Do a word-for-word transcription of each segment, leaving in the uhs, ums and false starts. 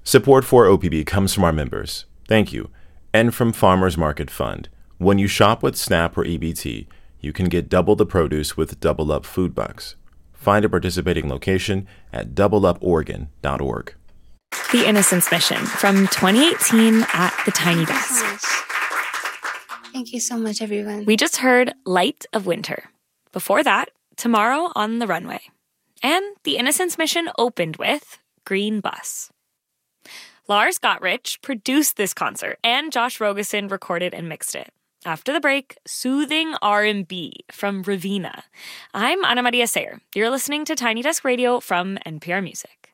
Support for O P B comes from our members. Thank you. And from Farmers Market Fund. When you shop with SNAP or E B T, you can get double the produce with Double Up food bucks. Find a participating location at double up oregon dot org. The Innocence Mission from twenty eighteen at the Tiny Desk. Thank you so much, everyone. We just heard Light of Winter. Before that, Tomorrow on the Runway. And the Innocence Mission opened with Green Bus. Lars Gottrich produced this concert, and Josh Rogosin recorded and mixed it. After the break, soothing R and B from Raveena. I'm Ana Maria Sayer. You're listening to Tiny Desk Radio from N P R Music.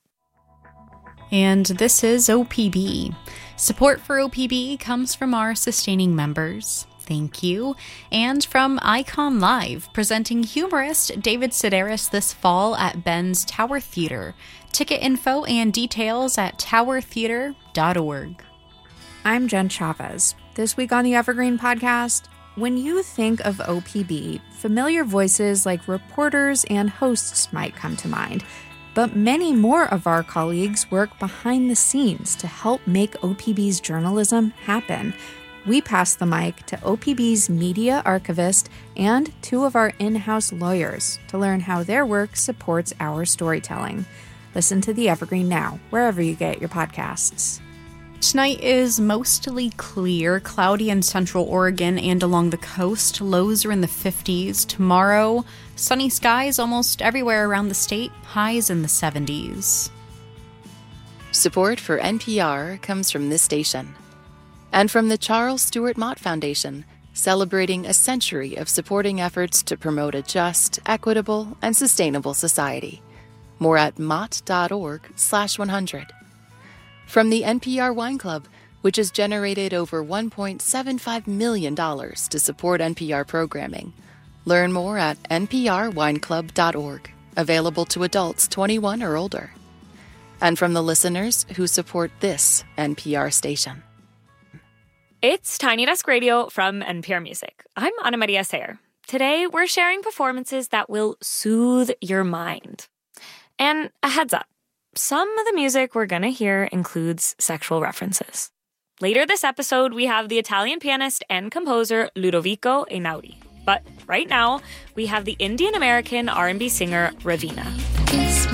And this is O P B. Support for O P B comes from our sustaining members. Thank you. And from Icon Live, presenting humorist David Sedaris this fall at Ben's Tower Theater. Ticket info and details at tower theater dot org. I'm Jen Chavez. This week on the Evergreen Podcast, when you think of O P B, familiar voices like reporters and hosts might come to mind. But many more of our colleagues work behind the scenes to help make O P B's journalism happen. We pass the mic to O P B's media archivist and two of our in-house lawyers to learn how their work supports our storytelling. Listen to The Evergreen now, wherever you get your podcasts. Tonight is mostly clear, cloudy in central Oregon and along the coast. Lows are in the fifties. Tomorrow, sunny skies almost everywhere around the state. Highs in the seventies. Support for N P R comes from this station. And from the Charles Stewart Mott Foundation, celebrating a century of supporting efforts to promote a just, equitable, and sustainable society. More at mott.org slash 100. From the N P R Wine Club, which has generated over one point seven five million dollars to support N P R programming. Learn more at n p r wine club dot org, available to adults twenty-one or older. And from the listeners who support this N P R station. It's Tiny Desk Radio from N P R Music. I'm Ana Maria Sayer. Today, we're sharing performances that will soothe your mind. And a heads up, some of the music we're going to hear includes sexual references. Later this episode, we have the Italian pianist and composer Ludovico Einaudi. But right now, we have the Indian-American R and B singer Raveena.